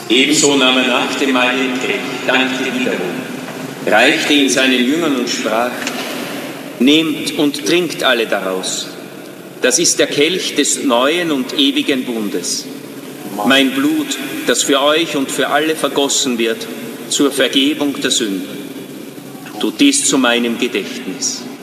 Ebenso nahm er nach dem Mahl den Kelch, dankte wiederum, reichte ihn seinen Jüngern und sprach: Nehmt und trinkt alle daraus. Das ist der Kelch des neuen und ewigen Bundes. Mein Blut, das für euch und für alle vergossen wird, zur Vergebung der Sünden. Tut dies zu meinem Gedächtnis.